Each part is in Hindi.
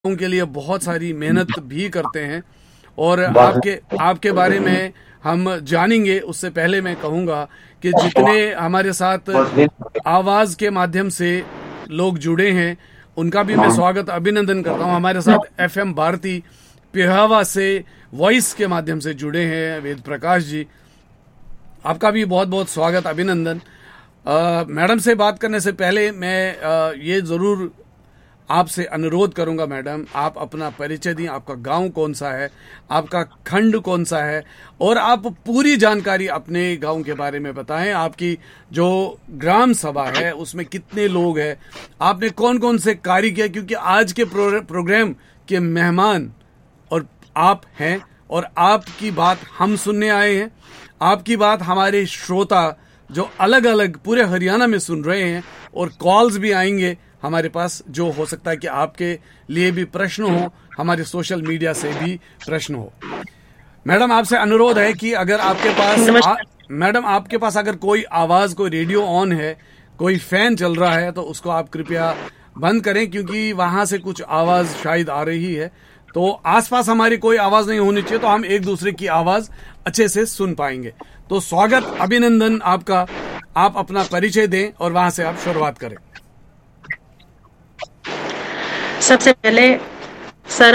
के लिए बहुत सारी मेहनत भी करते हैं और आपके बारे में हम जानेंगे। उससे पहले मैं कहूँगा कि जितने हमारे साथ आवाज़ के माध्यम से लोग जुड़े हैं उनका भी मैं स्वागत अभिनंदन करता हूँ। हमारे साथ FM भारती पिहावा से वॉइस के माध्यम से जुड़े हैं वेद प्रकाश जी, आपका भी बहुत बहुत स्वागत अभिनंदन। मैडम से बात करने से पहले मैं ये ज़रूर आपसे अनुरोध करूंगा, मैडम आप अपना परिचय दें। आपका गांव कौन सा है, आपका खंड कौन सा है, और आप पूरी जानकारी अपने गांव के बारे में बताएं। आपकी जो ग्राम सभा है उसमें कितने लोग हैं, आपने कौन कौन से कार्य किया, क्योंकि आज के प्रोग्राम के मेहमान और आप हैं और आपकी बात हम सुनने आए हैं। आपकी बात हमारे श्रोता जो अलग अलग पूरे हरियाणा में सुन रहे हैं, और कॉल्स भी आएंगे हमारे पास, जो हो सकता है कि आपके लिए भी प्रश्न हो, हमारे सोशल मीडिया से भी प्रश्न हो। मैडम आपसे अनुरोध है कि अगर आपके पास अगर कोई आवाज, कोई रेडियो ऑन है, कोई फैन चल रहा है, तो उसको आप कृपया बंद करें, क्योंकि वहां से कुछ आवाज शायद आ रही है। तो आसपास हमारी कोई आवाज नहीं होनी चाहिए, तो हम एक दूसरे की आवाज अच्छे से सुन पाएंगे। तो स्वागत अभिनंदन आपका। आप अपना परिचय दें और वहां से आप शुरुआत करें। सबसे पहले सर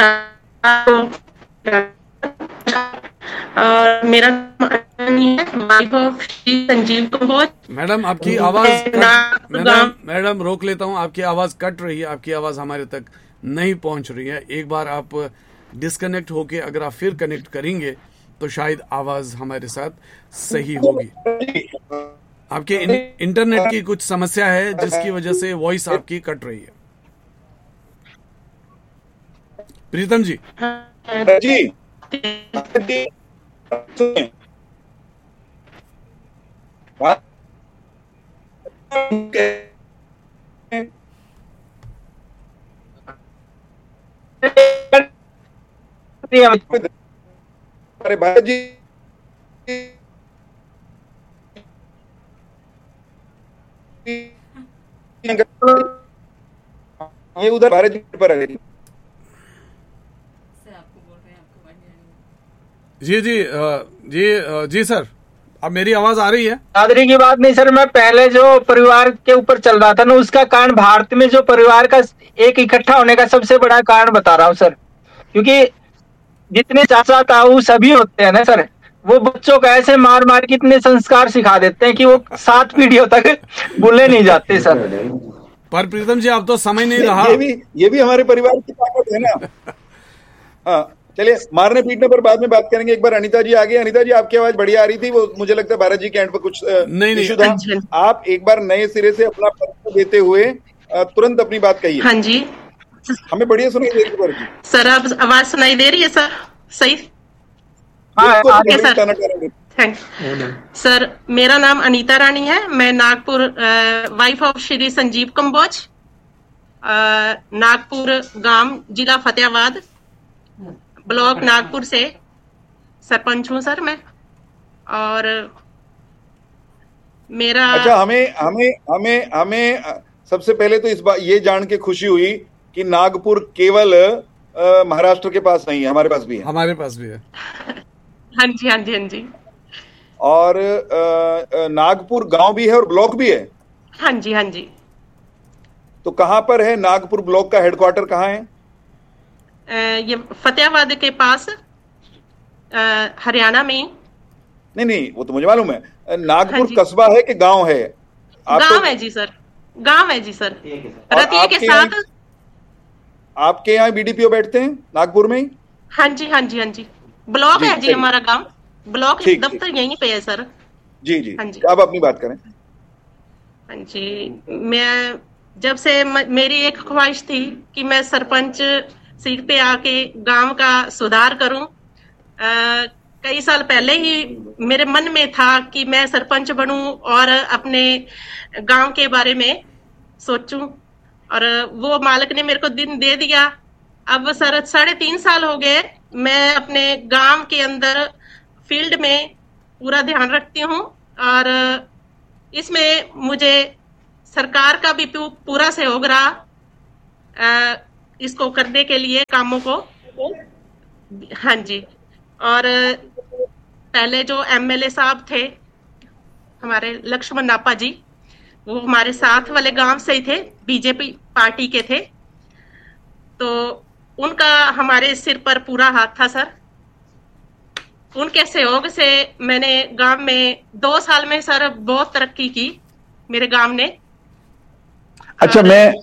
और मेरा wife of Shri Sanjeev Kamboj. Madam आपकी आवाज मैडम रोक लेता हूँ, आपकी आवाज कट रही है, आपकी आवाज हमारे तक नहीं पहुंच रही है। एक बार आप डिस्कनेक्ट होके अगर आप फिर कनेक्ट करेंगे तो शायद आवाज हमारे साथ सही होगी। आपके इंटरनेट की कुछ समस्या है जिसकी वजह से वॉइस आपकी कट रही है। प्रीतम जी। जी अरे भाई जी ये उधर भारत जी पर है। जी सर, अब मेरी आवाज आ रही है? दादरी की बात नहीं सर, मैं पहले जो परिवार के ऊपर चल रहा था ना, उसका कारण भारत में जो परिवार का एक इकट्ठा होने का सबसे बड़ा कारण बता रहा हूँ सर। क्योंकि जितने चाचा ताऊ सभी होते हैं ना सर, वो बच्चों को ऐसे मार मार के इतने संस्कार सिखा देते हैं कि वो 7 पीढ़ियों तक भूले नहीं जाते सर। पर प्रीतम जी अब तो समय नहीं रहा। ये भी हमारे परिवार की ताकत है ना। हाँ चलिए, मारने पीटने पर बाद में बात करेंगे। एक बार अनीता जी आगे। अनीता जी आपकी आवाज बढ़िया आ रही थी, वो मुझे लगता है भारत जी के एंड पर कुछ इशू था। आप एक बार नए सिरे से अपना परिचय देते हुए तुरंत अपनी बात कहिए। हाँ जी, हमें बढ़िया सुनाई दे रही है सर। अब आवाज सुनाई दे रही है सर? सही। हाँ सर, थैंक्स सर। मेरा नाम अनीता रानी है, मैं नागपुर, वाइफ ऑफ श्री संजीव कम्बोज, नागपुर गांव, जिला फतेहाबाद, ब्लॉक नागपुर से सरपंच हूँ सर मैं। और मेरा अच्छा, हमें सबसे पहले तो इस बात ये जान के खुशी हुई कि नागपुर केवल महाराष्ट्र के पास नहीं है, हमारे पास भी है। हमारे पास भी है। हाँ जी हाँ जी हाँ जी। और नागपुर गांव भी है और ब्लॉक भी है। हाँ जी हाँ जी। तो कहाँ पर है नागपुर ब्लॉक का हेडक्वार्टर कहाँ है? ये फतेहाबाद के पास, हरियाणा में। नहीं वो तो मुझे मालूम है। नागपुर कस्बा है कि गांव है? गांव है जी सर, गांव है जी सर, रतिया के साथ। आपके यहाँ बीडीपीओ बैठते हैं नागपुर में ही? हाँ जी हाँ जी हाँ जी। ब्लॉक है जी हमारा गांव, ब्लॉक दफ्तर यहीं पे है सर। जी हाँ जी। अब अपनी बात करें। हाँ जी, मैं जब से मेरी एक ख्वाहिश थी कि मैं सरपंच सीट पे आके गांव का सुधार करूं। कई साल पहले ही मेरे मन में था कि मैं सरपंच बनूं और अपने गांव के बारे में सोचूं, और वो मालिक ने मेरे को दिन दे दिया। अब सर 3.5 साल हो गए मैं अपने गांव के अंदर फील्ड में पूरा ध्यान रखती हूं, और इसमें मुझे सरकार का भी पूरा सहयोग रहा। इसको करने के लिए कामों को। हाँ जी। और पहले जो एमएलए साहब थे हमारे लक्ष्मण नापा जी, वो हमारे साथ वाले गांव से ही थे, बीजेपी पार्टी के थे, तो उनका हमारे सिर पर पूरा हाथ था सर। उनके सहयोग से मैंने गांव में 2 साल में सर बहुत तरक्की की मेरे गांव ने। अच्छा,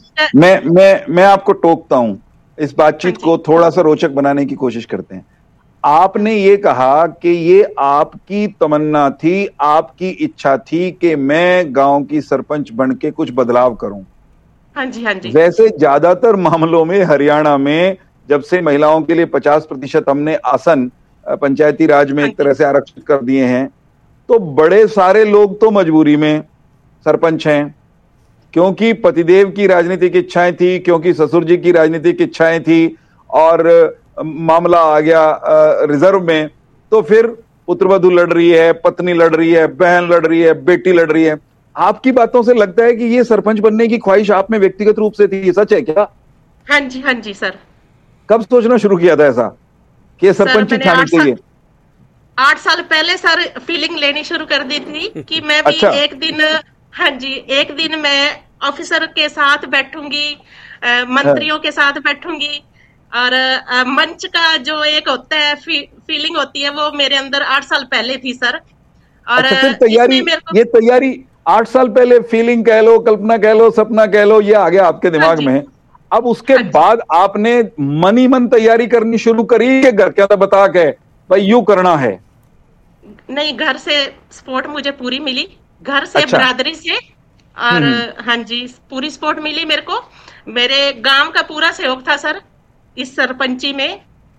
मैं आपको टोकता हूं, इस बातचीत को थोड़ा सा रोचक बनाने की कोशिश करते हैं। आपने ये कहा कि ये आपकी तमन्ना थी, आपकी इच्छा थी कि मैं गांव की सरपंच बन के कुछ बदलाव करूं। हाँ जी, हाँ जी। वैसे ज्यादातर मामलों में हरियाणा में जब से महिलाओं के लिए 50% हमने आसन पंचायती राज में एक तरह से आरक्षित कर दिए हैं, तो बड़े सारे लोग तो मजबूरी में सरपंच हैं, क्योंकि पतिदेव की राजनीतिक इच्छाएं थी, क्योंकि ससुर जी की राजनीतिक इच्छाएं थी, और मामला आ गया रिजर्व में, तो फिर पुत्रवधू लड़ रही है, पत्नी लड़ रही है, बहन लड़ रही है, बेटी लड़ रही है। आपकी बातों से लगता है कि ये सरपंच बनने की ख्वाहिश आप में व्यक्तिगत रूप से थी, ये सच है क्या? हाँ जी, हाँ जी सर। कब सोचना शुरू किया था ऐसा कि सरपंच ठानी चाहिए? 8 साल पहले सर फीलिंग लेनी शुरू कर दी थी कि मैं भी एक दिन, हाँ जी, एक दिन मैं ऑफिसर के साथ बैठूंगी, मंत्रियों के साथ बैठूंगी, और मंच का जो एक होता है फीलिंग होती है, वो मेरे अंदर 8 साल पहले थी सर। और अच्छा, फिर तैयारी, ये तैयारी 8 साल पहले, फीलिंग कह लो, कल्पना कह लो, सपना कह लो, ये आ गया आपके दिमाग में। अब उसके बाद आपने मन ही मन तैयारी करनी शुरू करी कि घर के अंदर बता के भाई यूं करना है? नहीं, घर से सपोर्ट मुझे पूरी मिली, घर से, बरादरी से, और हाँ जी, पूरी सपोर्ट मिली मेरे को। मेरे गांव का पूरा सहयोग था सर इस सरपंची में,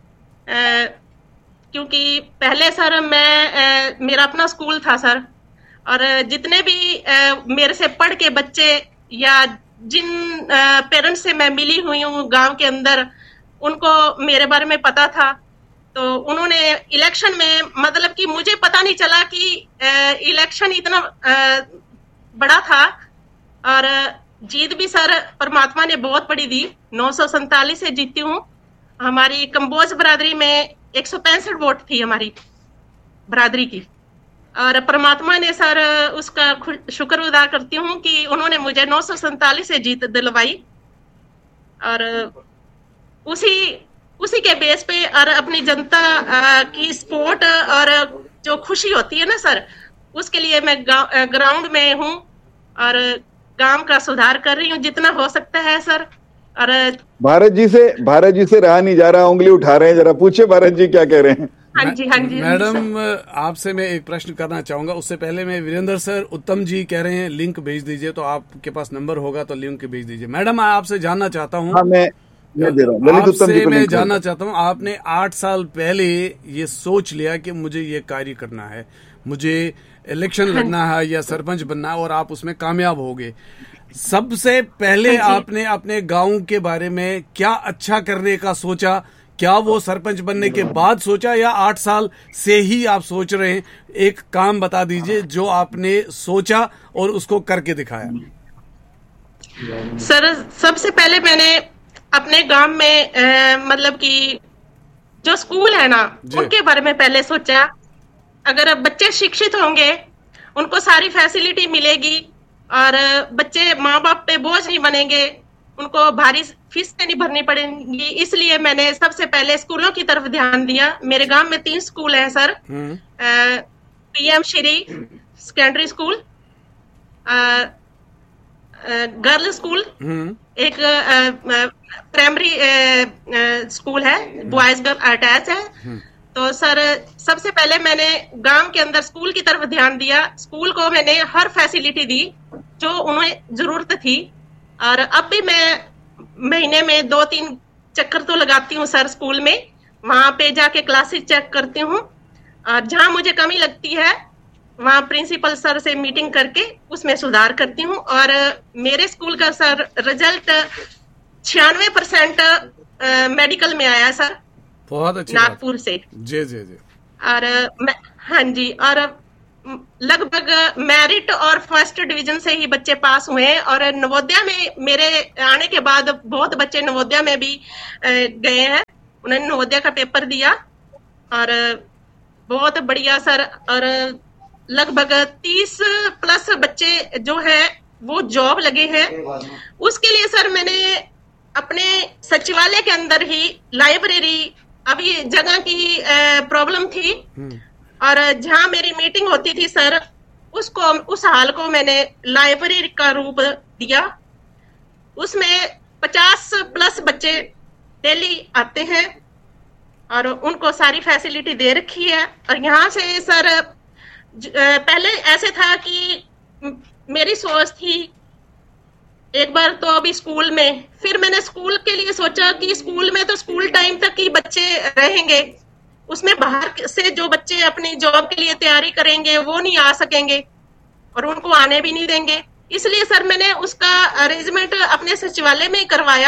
क्योंकि पहले सर मेरा अपना स्कूल था सर, और जितने भी मेरे से पढ़ के बच्चे या जिन पेरेंट्स से मैं मिली हुई हूँ गांव के अंदर, उनको मेरे बारे में पता था। तो उन्होंने इलेक्शन में, मतलब कि मुझे पता नहीं चला कि इलेक्शन इतना बड़ा था, और जीत भी सर परमात्मा ने बहुत बड़ी दी, 947 से जीती हूँ। हमारी कंबोज बरादरी में 165 वोट थी हमारी बरादरी की, और परमात्मा ने सर उसका शुक्र अदा करती हूँ कि उन्होंने मुझे 947 से जीत दिलवाई, और उसी के बेस पे और अपनी जनता की सपोर्ट और जो खुशी होती है ना सर, उसके लिए मैं ग्राउंड में हूँ और गांव का सुधार कर रही हूँ जितना हो सकता है सर। और भारत जी से रहा नहीं जा रहा, उंगली उठा रहे हैं, जरा पूछे भारत जी क्या कह रहे हैं। हाँ जी, हाँ जी मैडम, आपसे मैं एक प्रश्न करना चाहूंगा। उससे पहले मैं वीरेंद्र सर, उत्तम जी कह रहे हैं लिंक भेज दीजिए, तो आपके पास नंबर होगा तो लिंक भेज दीजिए। मैडम, आपसे जानना चाहता हूँ, मैं जानना चाहता हूँ, आपने 8 साल पहले ये सोच लिया कि मुझे ये कार्य करना है, मुझे इलेक्शन लड़ना है या सरपंच बनना है, और आप उसमें कामयाब हो गए। सबसे पहले आपने अपने गांव के बारे में क्या अच्छा करने का सोचा? क्या वो सरपंच बनने के बाद सोचा, या 8 साल से ही आप सोच रहे हैं? एक काम बता दीजिए जो आपने सोचा और उसको करके दिखाया। सर, सबसे पहले मैंने अपने गांव में मतलब कि जो स्कूल है ना, उनके बारे में पहले सोचा। अगर बच्चे शिक्षित होंगे, उनको सारी फैसिलिटी मिलेगी, और बच्चे माँ बाप पे बोझ नहीं बनेंगे, उनको भारी फीस नहीं भरनी पड़ेगी। इसलिए मैंने सबसे पहले स्कूलों की तरफ ध्यान दिया। मेरे गांव में 3 स्कूल हैं sir, PM Shri secondary school, girl school, एक प्राइमरी स्कूल है, बॉयज गर्ल अटैच है। तो सर, सबसे पहले मैंने गांव के अंदर स्कूल की तरफ ध्यान दिया। स्कूल को मैंने हर फैसिलिटी दी जो उन्हें जरूरत थी, और अब भी मैं महीने में 2-3 चक्कर तो लगाती हूँ सर स्कूल में। वहां पे जाके क्लासेस चेक करती हूँ, और जहां मुझे कमी लगती है वहां प्रिंसिपल सर से मीटिंग करके उसमें सुधार करती हूँ। और मेरे स्कूल का सर रिजल्ट 96% मेडिकल में आया सर, बहुत अच्छी नागपुर से। जी जी जी। और हाँ जी, और लगभग मेरिट और फर्स्ट डिवीजन से ही बच्चे पास हुए हैं। और नवोदय में मेरे आने के बाद बहुत बच्चे नवोदय में भी गए हैं, उन्होंने नवोदय का पेपर दिया और बहुत बढ़िया सर। और लगभग 30 प्लस बच्चे जो है वो जॉब लगे हैं। उसके लिए सर मैंने अपने सचिवालय के अंदर ही लाइब्रेरी, अभी जगह की प्रॉब्लम थी और जहां मेरी मीटिंग होती थी सर, उस हाल को मैंने लाइब्रेरी का रूप दिया। उसमें 50 प्लस बच्चे डेली आते हैं और उनको सारी फैसिलिटी दे रखी है। और यहाँ से सर पहले ऐसे था कि मेरी सोच थी एक बार तो अभी स्कूल में, फिर मैंने स्कूल के लिए सोचा कि स्कूल में तो स्कूल टाइम तक ही बच्चे रहेंगे, उसमें बाहर से जो बच्चे अपनी जॉब के लिए तैयारी करेंगे वो नहीं आ सकेंगे और उनको आने भी नहीं देंगे। इसलिए सर मैंने उसका अरेंजमेंट अपने सचिवालय में करवाया।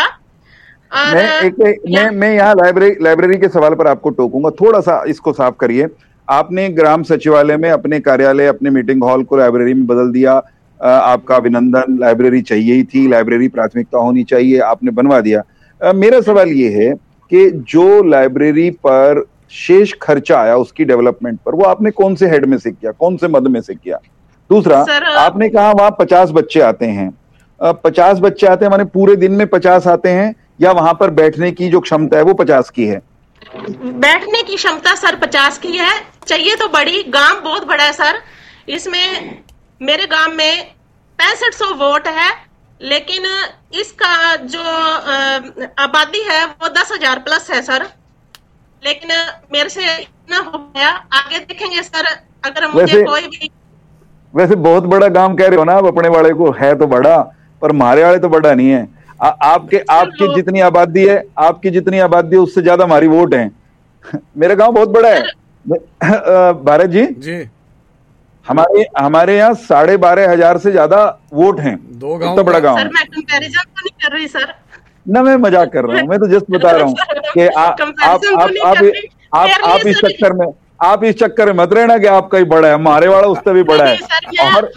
और मैं यहाँ लाइब्रेरी के सवाल पर आपको टोकूंगा, थोड़ा सा इसको साफ करिए। आपने ग्राम सचिवालय में अपने कार्यालय, अपने मीटिंग हॉल को लाइब्रेरी में बदल दिया, आपका अभिनंदन। लाइब्रेरी चाहिए ही थी, लाइब्रेरी प्राथमिकता होनी चाहिए, आपने बनवा दिया। मेरा सवाल ये है कि जो लाइब्रेरी पर शेष खर्चा आया उसकी डेवलपमेंट पर, वो आपने कौन से हेड में से किया, कौन से मद में से किया? दूसरा, आपने कहा वहां 50 बच्चे आते हैं, 50 बच्चे आते हैं माने पूरे दिन में 50 आते हैं या वहां पर बैठने की जो क्षमता है वो 50 की है? बैठने की क्षमता सर 50 की है, चाहिए तो बड़ी। गांव बहुत बड़ा है सर, इसमें मेरे गांव में 6500 वोट है, लेकिन इसका जो आबादी है वो 10,000 प्लस है सर। लेकिन मेरे से इतना हो गया, आगे देखेंगे सर अगर मुझे कोई भी। वैसे बहुत बड़ा गांव कह रहे हो ना आप अपने वाले को, है तो बड़ा पर हमारे वाले तो बड़ा नहीं है। आपकी जितनी आबादी है, आपकी जितनी आबादी है उससे ज्यादा हमारी वोट है। मेरा गांव बहुत बड़ा है भारत जी। हमारे यहाँ 12,500 से ज्यादा वोट हैं, दो गांव, बड़ा गांव। सर मैं कंपैरिजन तो नहीं कर रही सर, ना मैं मजाक कर रहा हूँ, मैं तो जस्ट बता रहा हूँ कि आप इस चक्कर में मत रहना कि आपका ही बड़ा है, हमारे वाला उससे भी बड़ा है। और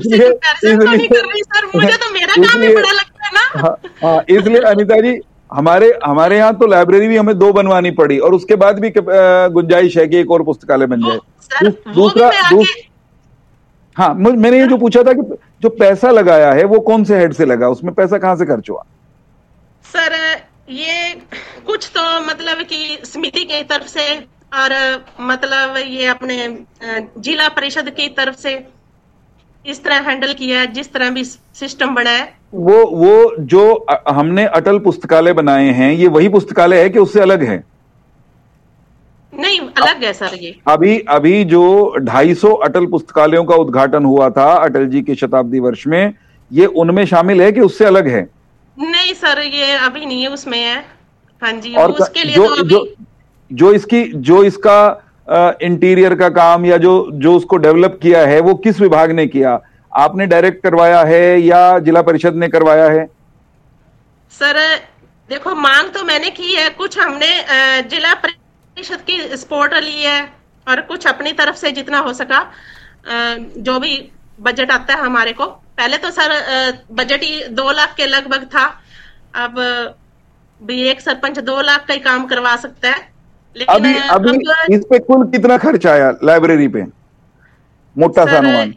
इसलिए अनीता जी, हमारे यहाँ तो लाइब्रेरी भी हमें 2 बनवानी पड़ी और उसके बाद भी गुंजाइश है कि एक और पुस्तकालय बन जाए। दूसरा हाँ, मैंने ये जो पूछा था कि जो पैसा लगाया है वो कौन से हेड से लगा, उसमें पैसा कहाँ से खर्च हुआ? सर ये कुछ तो मतलब कि समिति की तरफ से और मतलब ये अपने जिला परिषद की तरफ से इस तरह हैंडल किया है, जिस तरह भी सिस्टम बना है। वो जो हमने अटल पुस्तकालय बनाए हैं, ये वही पुस्तकालय है कि उससे अलग है? नहीं, अलग है सर। ये अभी जो 250 अटल पुस्तकालयों का उद्घाटन हुआ था अटल जी के शताब्दी वर्ष में, ये उनमें शामिल है कि उससे अलग है? नहीं सर, ये अभी नहीं है, उसमें है। हाँ जी। और उसके लिए जो इसका इंटीरियर का काम या जो उसको डेवलप किया है वो किस विभाग ने किया? आपने डायरेक्ट करवाया है या जिला परिषद ने करवाया है? सर देखो, मांग तो मैंने की है, कुछ हमने जिला परिषद की सपोर्ट ली है और कुछ अपनी तरफ से जितना हो सका, जो भी बजट आता है हमारे को। पहले तो सर बजट ही 2 लाख के लगभग था, अब भी एक सरपंच 2 लाख का ही काम करवा सकता है। लेकिन अभी इस पे कुल कितना खर्च आया लाइब्रेरी पे, मोटा सा अनुमान?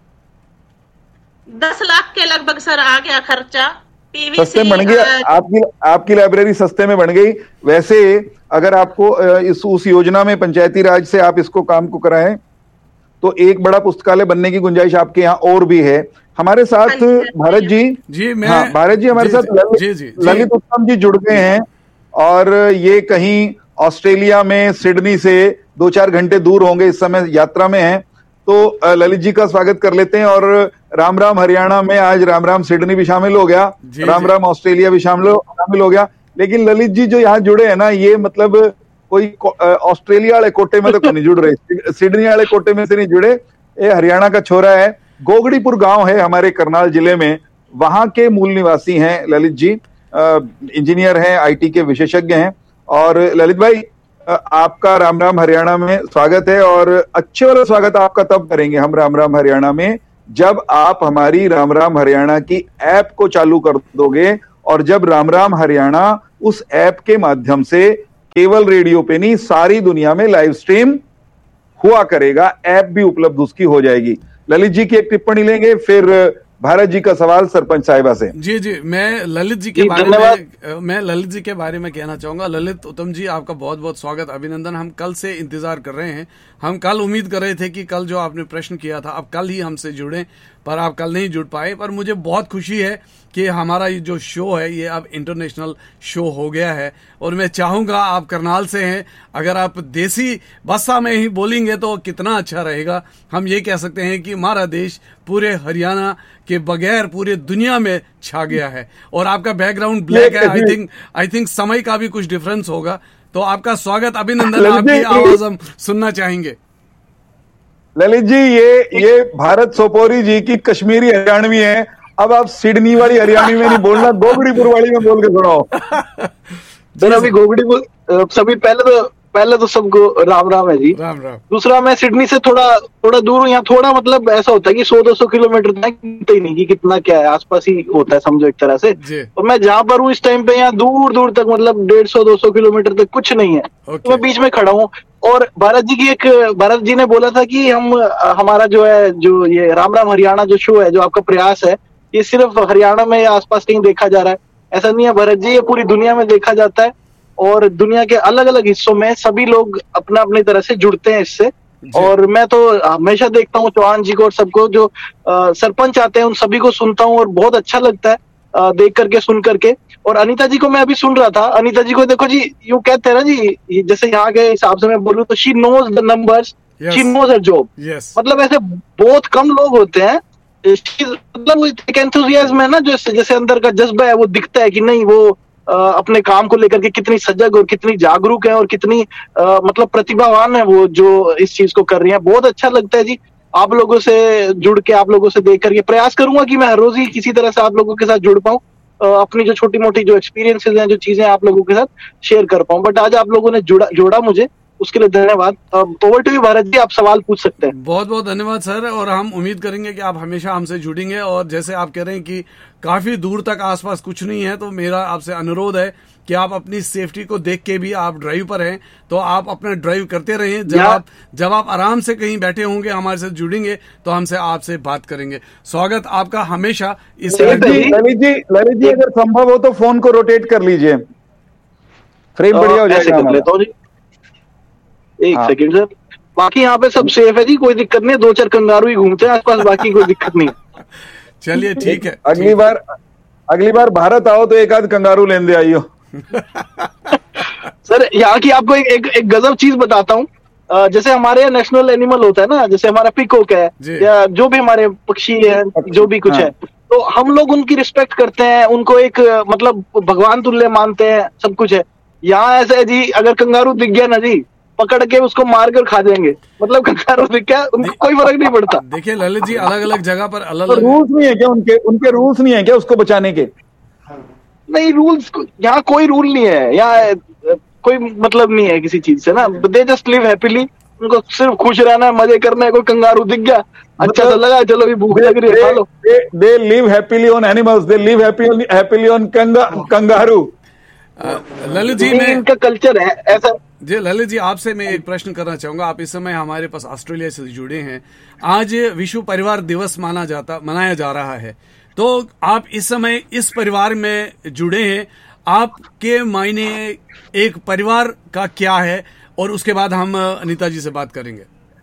10 लाख के लगभग सर आ गया खर्चा। सस्ते बन गया, आपकी लाइब्रेरी सस्ते में बन गई। वैसे अगर आपको उस योजना में पंचायती राज से आप इसको काम को कराएं तो एक बड़ा पुस्तकालय बनने की गुंजाइश आपके यहाँ और भी है। हमारे साथ भारत जी हमारे साथ ललित उत्तम जी जुड़ गए हैं और ये कहीं ऑस्ट्रेलिया में सिडनी से 2-4 घंटे दूर होंगे, इस समय यात्रा में हैं। तो ललित जी का स्वागत कर लेते हैं। और राम राम हरियाणा में आज राम राम सिडनी भी शामिल हो गया, राम राम ऑस्ट्रेलिया भी शामिल हो गया। लेकिन ललित जी जो यहाँ जुड़े हैं ना, ये मतलब कोई ऑस्ट्रेलिया वाले कोटे में तो नहीं जुड़ रहे, सिडनी वाले कोटे में से नहीं जुड़े। ये हरियाणा का छोरा है, गोगड़ीपुर गांव है हमारे करनाल जिले में, वहां के मूल निवासी हैं ललित जी। इंजीनियर हैं, IT के विशेषज्ञ हैं। और ललित भाई, आपका राम राम हरियाणा में स्वागत है, और अच्छे वाला स्वागत आपका तब करेंगे हम राम राम हरियाणा में जब आप हमारी राम राम हरियाणा की ऐप को चालू कर दोगे, और जब राम राम हरियाणा उस ऐप के माध्यम से केवल रेडियो पे नहीं सारी दुनिया में लाइव स्ट्रीम हुआ करेगा, ऐप भी उपलब्ध उसकी हो जाएगी। ललित जी की एक टिप्पणी लेंगे, फिर भारत जी का सवाल सरपंच साहिबा से। जी जी, मैं ललित जी के बारे में कहना चाहूंगा। ललित उत्तम जी, आपका बहुत बहुत स्वागत, अभिनंदन। हम कल से इंतजार कर रहे हैं। हम कल उम्मीद कर रहे थे कि कल जो आपने प्रश्न किया था अब कल ही हमसे जुड़े, पर आप कल नहीं जुड़ पाए। पर मुझे बहुत खुशी है कि हमारा ये जो शो है ये अब इंटरनेशनल शो हो गया है, और मैं चाहूंगा, आप करनाल से हैं, अगर आप देसी भाषा में ही बोलेंगे तो कितना अच्छा रहेगा। हम ये कह सकते हैं कि हमारा देश पूरे हरियाणा के बगैर पूरे दुनिया में छा गया है। और आपका बैकग्राउंड ब्लैक है, आई थिंक समय का भी कुछ डिफरेंस होगा। तो आपका स्वागत, अभिनंदन, आपकी आवाज हम सुनना चाहेंगे। ललित जी, ये भारत सोपोरी जी की कश्मीरी हरियाणवी है। अब आप सिडनी वाली हरियाणवी में नहीं बोलना, गोगड़ीपुर वाली में बोल के सुनाओ। सर अभी गोगड़ीपुर सभी पहले तो सबको राम राम है जी। राम राम। दूसरा, मैं सिडनी से थोड़ा दूर हूँ। यहाँ थोड़ा मतलब ऐसा होता है कि 100-200 किलोमीटर तक ही नहीं कि कितना क्या है, आसपास ही होता है समझो एक तरह से। और मैं जहाँ पर हूँ इस टाइम पे, यहाँ दूर दूर तक मतलब 150-200 किलोमीटर तक कुछ नहीं है। तो मैं बीच में खड़ा हूँ। और भारत जी ने बोला था कि हमारा जो है, जो ये राम राम हरियाणा जो शो है, जो आपका प्रयास है, ये सिर्फ हरियाणा में या आसपास कहीं देखा जा रहा है, ऐसा नहीं है भरत जी, ये पूरी दुनिया में देखा जाता है। और दुनिया के अलग अलग हिस्सों में सभी लोग अपना अपनी तरह से जुड़ते हैं इससे। और मैं तो हमेशा देखता हूँ चौहान जी को और सबको, जो सरपंच आते हैं उन सभी को सुनता हूँ और बहुत अच्छा लगता है देख करके, सुन करके। और अनीता जी को मैं अभी सुन रहा था, अनीता जी को देखो जी, यूं कहते हैं ना जी, जैसे यहाँ के हिसाब से मैं बोलूँ तो she knows the numbers, she knows her job. मतलब ऐसे बहुत कम लोग होते हैं, मतलब एक एंथुसियाज्म है ना, जैसे अंदर का जज्बा है वो दिखता है कि नहीं, वो अपने काम को लेकर के कितनी सजग और कितनी जागरूक है और कितनी मतलब प्रतिभावान है वो, जो इस चीज को कर रही है। बहुत अच्छा लगता है जी आप लोगों से जुड़ के, आप लोगों से देख करके। प्रयास करूंगा कि मैं हर रोज ही किसी तरह से आप लोगों के साथ जुड़ पाऊं, अपनी जो छोटी मोटी जो एक्सपीरियंसेस हैं, जो चीजें आप लोगों के साथ शेयर कर पाऊं। बट आज आप लोगों ने जोड़ा मुझे, उसके लिए धन्यवाद। ओवर टू यू भारत जी, आप सवाल पूछ सकते हैं। बहुत बहुत धन्यवाद सर, और हम उम्मीद करेंगे कि आप हमेशा हमसे जुड़ेंगे। और जैसे आप कह रहे हैं कि काफी दूर तक आसपास कुछ नहीं है, तो मेरा आपसे अनुरोध है कि आप अपनी सेफ्टी को देख के भी, आप ड्राइव पर हैं तो आप अपना ड्राइव करते रहें। जब आप आराम से कहीं बैठे होंगे, हमारे साथ जुड़ेंगे तो हमसे आपसे बात करेंगे। स्वागत आपका हमेशा इस। ललित जी अगर संभव हो तो फोन को रोटेट कर लीजिए, फ्रेम बढ़िया हो जाएगा। एक सेकंड सर, बाकी यहाँ पे सब सेफ है जी, कोई दिक्कत नहीं। 2-4 कंगारू ही घूमते हैं आसपास, बाकी कोई दिक्कत नहीं। चलिए ठीक है, अगली बार भारत आओ तो एक आध कंगारू लेने दे आइयो। सर यहाँ की आपको एक गजब चीज बताता हूँ। जैसे हमारे यहाँ नेशनल एनिमल होता है ना, जैसे हमारा पिकॉक है या जो भी हमारे पक्षी है, जो भी कुछ है, तो हम लोग उनकी रिस्पेक्ट करते हैं, उनको एक मतलब भगवान तुल्य मानते हैं, सब कुछ है। यहाँ ऐसा है जी, अगर कंगारू दिख गया ना जी, पकड़ के उसको मार कर खा देंगे। मतलब कंगारू दिख गया, उनको कोई फर्क नहीं पड़ता। देखिए ललित जी, अलग अलग जगह पर अलग अलग रूल्स नहीं है क्या? उनके रूल्स नहीं है क्या उसको बचाने के? नहीं, रूल्स यहाँ कोई रूल नहीं है, यहाँ कोई मतलब नहीं है किसी चीज से ना। दे जस्ट लिव हैप्पीली, उनको सिर्फ खुश रहना है, मजे करना है। कोई कंगारू दिख गया, अच्छा सा लगा, चलो भी भूख लग रही है, खा लो। They live happily on animals, they live happily on kangaroo. Lalit ji, मैं इनका कल्चर है ऐसा। जी ललित जी, आपसे मैं एक प्रश्न करना चाहूंगा। आप इस समय हमारे पास ऑस्ट्रेलिया से जुड़े हैं। आज विश्व परिवार दिवस मनाया जा रहा है, तो आप इस समय इस परिवार में जुड़े हैं। आपके मायने एक परिवार का क्या है, और उसके बाद हम अनीता जी से बात करेंगे।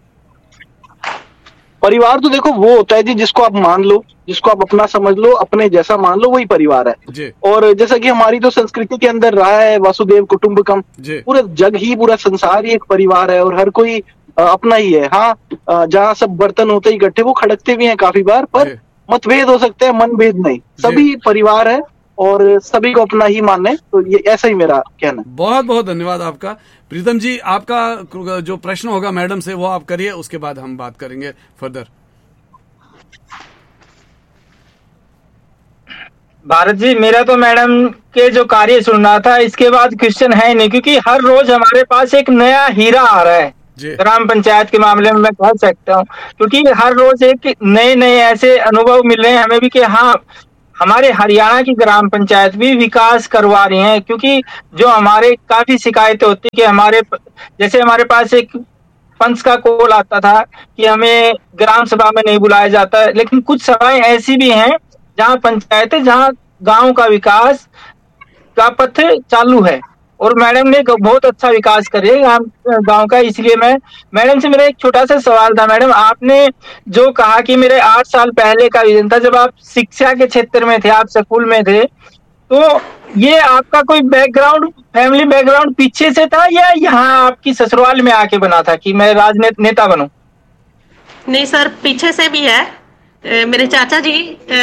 परिवार तो देखो वो होता है जी, जिसको आप मान लो, जिसको आप अपना समझ लो, अपने जैसा मान लो, वही परिवार है जी। और जैसा कि हमारी तो संस्कृति के अंदर रहा है, वासुदेव कुटुंबकम, पूरा जग ही, पूरा संसार ही एक परिवार है, और हर कोई अपना ही है। हाँ, जहाँ सब बर्तन होते ही इकट्ठे, वो खड़कते भी हैं काफी बार, पर मतभेद हो सकते हैं, मनभेद नहीं। सभी परिवार है और सभी को अपना ही मानना है। तो ये ऐसा ही मेरा कहना। बहुत बहुत धन्यवाद आपका। प्रीतम जी, आपका जो प्रश्न होगा मैडम से वो आप करिए, उसके बाद हम बात करेंगे फर्दर। भारत जी, मेरा तो मैडम के जो कार्य सुनना था, इसके बाद क्वेश्चन है नहीं, क्योंकि हर रोज हमारे पास एक नया हीरा आ रहा है ग्राम पंचायत के मामले में, मैं कह सकता हूँ, क्योंकि हर रोज एक नए नए ऐसे अनुभव मिल रहे हैं हमें भी कि हाँ, हमारे हरियाणा की ग्राम पंचायत भी विकास करवा रही है। क्योंकि जो हमारे काफी शिकायतें होती कि जैसे हमारे पास एक पंच का कॉल आता था कि हमें ग्राम सभा में नहीं बुलाया जाता, लेकिन कुछ सभाएं ऐसी भी हैं जहां पंचायतें, जहां गांव का विकास का पथ चालू है, और मैडम ने बहुत अच्छा विकास करे गांव का। इसलिए मैं मैडम से, मेरा एक छोटा सा सवाल था मैडम, आपने जो कहा कि मेरे 8 साल पहले का विजन था, जब आप शिक्षा के क्षेत्र में थे, आप स्कूल में थे, तो ये आपका कोई बैकग्राउंड, फैमिली बैकग्राउंड पीछे से था, या यहाँ आपकी ससुराल में आके बना था कि मैं राजनेता बनूं? नहीं सर, पीछे से भी है। मेरे चाचा जी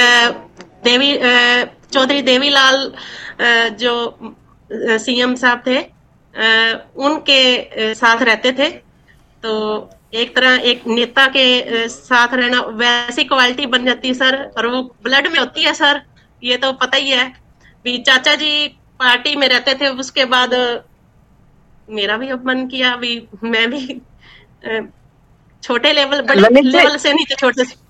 चौधरी देवीलाल जो सीएम साहब थे, उनके साथ रहते थे, तो एक तरह एक नेता के साथ रहना वैसी क्वालिटी बन जाती है सर, और वो ब्लड में होती है सर, ये तो पता ही है। भी चाचा जी पार्टी में रहते थे, उसके बाद मेरा भी अब मन किया, भी मैं भी छोटे लेवल, बड़े लेवल से नहीं तो छोटे से।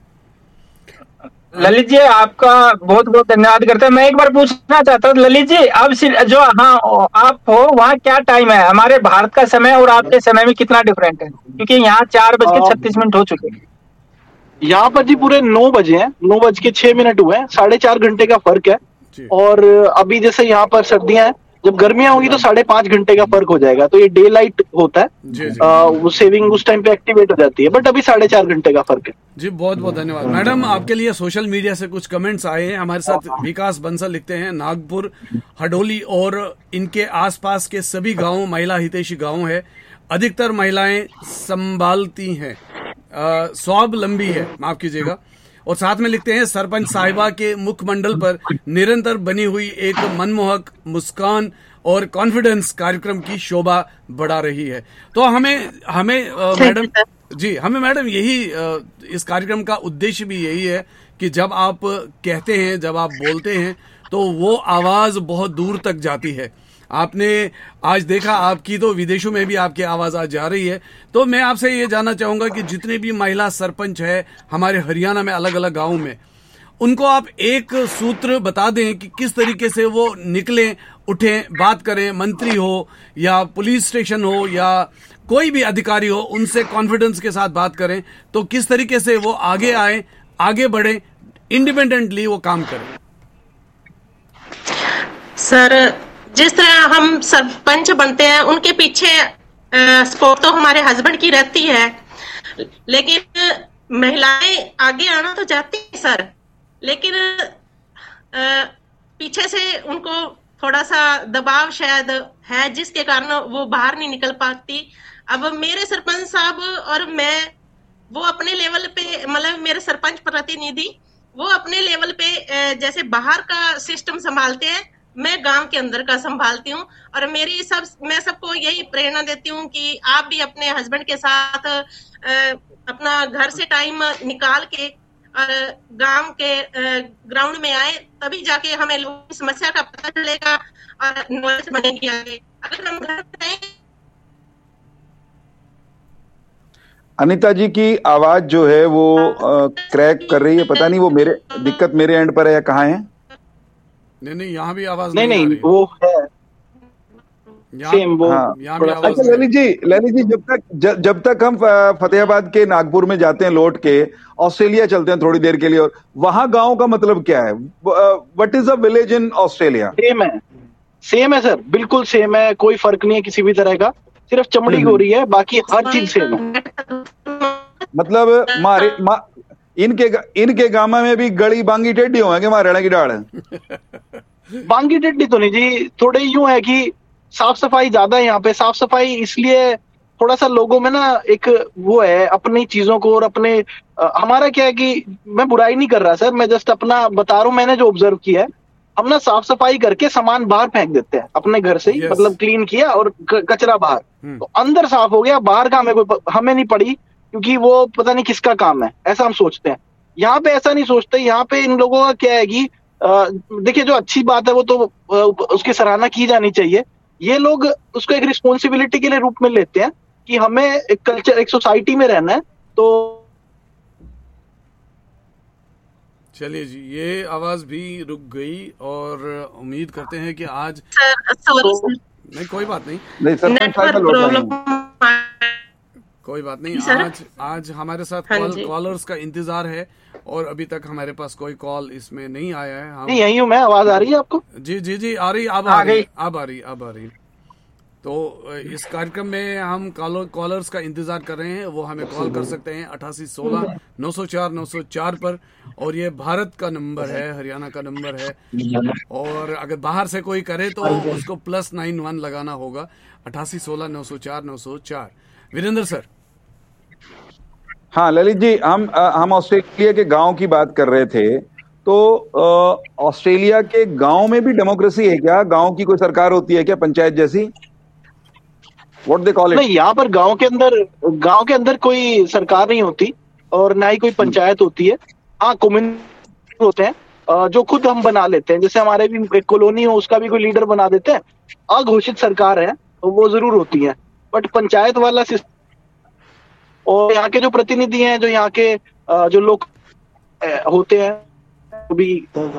ललित जी, आपका बहुत बहुत धन्यवाद करते हैं। मैं एक बार पूछना चाहता हूँ ललित जी, अब जो हाँ आप हो, वहाँ क्या टाइम है? हमारे भारत का समय और आपके समय में कितना डिफरेंट है? क्योंकि यहाँ 4:36 हो चुके हैं। यहाँ पर जी पूरे 9 बजे हैं, 9:06 हुए हैं, 4.5 घंटे का फर्क है। और अभी जैसे यहाँ पर सर्दियां हैं, जब गर्मियां होंगी तो 5.5 घंटे का फर्क हो जाएगा, तो ये डे लाइट होता है, वो सेविंग उस टाइम पे एक्टिवेट हो जाती है, बट अभी 4.5 घंटे का फर्क है। जी बहुत बहुत धन्यवाद मैडम। आपके लिए सोशल मीडिया से कुछ कमेंट्स आए हैं। हमारे साथ विकास बंसल लिखते हैं, नागपुर, हडोली और इनके आसपास के सभी गाँव महिला हितैषी गाँव है, अधिकतर महिलाएं संभालती हैं, स्वावलंबी है, माफ कीजिएगा। और साथ में लिखते हैं, सरपंच साहिबा के मुखमंडल पर निरंतर बनी हुई एक मनमोहक मुस्कान और कॉन्फिडेंस कार्यक्रम की शोभा बढ़ा रही है। तो हमें मैडम जी, हमें मैडम यही इस कार्यक्रम का उद्देश्य भी यही है कि जब आप कहते हैं, जब आप बोलते हैं, तो वो आवाज बहुत दूर तक जाती है। आपने आज देखा, आपकी तो विदेशों में भी आपकी आवाज आज जा रही है। तो मैं आपसे ये जानना चाहूंगा कि जितने भी महिला सरपंच है हमारे हरियाणा में अलग अलग गांवों में, उनको आप एक सूत्र बता दें कि किस तरीके से वो निकलें, उठें, बात करें, मंत्री हो या पुलिस स्टेशन हो या कोई भी अधिकारी हो, उनसे कॉन्फिडेंस के साथ बात करें, तो किस तरीके से वो आगे आए, आगे बढ़े, इंडिपेंडेंटली वो काम करें। सर, जिस तरह हम सरपंच बनते हैं, उनके पीछे सपोर्ट तो हमारे हस्बैंड की रहती है, लेकिन महिलाएं आगे आना तो चाहती है सर, लेकिन पीछे से उनको थोड़ा सा दबाव शायद है, जिसके कारण वो बाहर नहीं निकल पाती। अब मेरे सरपंच साहब और मैं, वो अपने लेवल पे, मतलब मेरे सरपंच प्रतिनिधि, वो अपने लेवल पे जैसे बाहर का सिस्टम संभालते हैं, मैं गांव के अंदर का संभालती हूँ। और मैं सबको यही प्रेरणा देती हूँ कि आप भी अपने हस्बैंड के साथ अपना घर से टाइम निकाल के और गांव के ग्राउंड में आए, तभी जाके हमें लोगों की समस्या का पता चलेगा और नॉलेज बनेगी आगे। अगर हम घर में अनीता जी की आवाज जो है वो क्रैक कर रही है, पता नहीं वो दिक्कत मेरे एंड पर है या कहाँ है? नहीं, यहाँ भी आवाज नहीं वो है सेम वो। अच्छा ललित जी, जब तक हम फतेहाबाद के नागपुर में जाते हैं, लौट के ऑस्ट्रेलिया चलते हैं थोड़ी देर के लिए, और वहां गांव का मतलब क्या है? What is a village in Australia? Same है सर, बिल्कुल सेम है, कोई फर्क नहीं है किसी भी तरह का, सिर्फ चमड़ी हो रही है, बाकी हर चीज सेम है। मतलब इनके गामा में भी गड़ी बांगी टेढ़ी होंगे महाराणा की डाल? बांगी टेढ़ी तो नहीं जी, थोड़े यूं है कि साफ सफाई ज्यादा है यहाँ पे। साफ सफाई इसलिए थोड़ा सा लोगों में ना एक वो है अपनी चीजों को, और अपने हमारा क्या है कि मैं बुराई नहीं कर रहा सर, मैं जस्ट अपना बता रहा हूँ, मैंने जो ऑब्जर्व किया है, हम ना साफ सफाई करके सामान बाहर फेंक देते हैं अपने घर से ही। मतलब क्लीन किया और कचरा बाहर, तो अंदर साफ हो गया, बाहर का हमें नहीं पड़ी, क्योंकि वो पता नहीं किसका काम है, ऐसा हम सोचते हैं। यहाँ पे ऐसा नहीं सोचते। यहाँ पे इन लोगों का क्या है कि देखिए जो अच्छी बात है वो तो उसकी सराहना की जानी चाहिए। ये लोग उसको एक रिस्पॉन्सिबिलिटी के लिए रूप में लेते हैं कि हमें एक कल्चर, एक सोसाइटी में रहना है। तो चलिए जी, ये आवाज भी रुक गई और उम्मीद करते हैं कि आज नहीं, कोई बात नहीं, कोई बात नहीं। आज हमारे साथ कॉलर्स का इंतजार है और अभी तक हमारे पास कोई कॉल इसमें नहीं आया है। हम यही हूँ मैं। आवाज आ रही है आपको? जी जी जी, आ रही, अब आ रही। तो इस कार्यक्रम में हम कॉलर्स का इंतजार कर रहे हैं। वो हमें कॉल कर सकते हैं 8816 904 904 पर, और ये भारत का नंबर है, हरियाणा का नंबर है। और अगर बाहर से कोई करे तो उसको +91 लगाना होगा, 8816 904 904। वीरेंद्र सर। हाँ ललित जी, हम ऑस्ट्रेलिया के गांव की बात कर रहे थे। तो ऑस्ट्रेलिया के गांव में भी डेमोक्रेसी है क्या? गांव की कोई सरकार होती है क्या, पंचायत जैसी? What they call it? नहीं, यहाँ पर गांव के अंदर कोई सरकार नहीं होती और ना ही कोई पंचायत होती है। हाँ, कम्युनिटी होते हैं जो खुद हम बना लेते हैं। जैसे हमारे भी एक कॉलोनी हो, उसका भी कोई लीडर बना देते हैं। अघोषित सरकार है तो वो जरूर होती है, बट पंचायत वाला सिस्टम और यहाँ के जो प्रतिनिधि हैं, जो यहाँ के जो लोग होते हैं, भी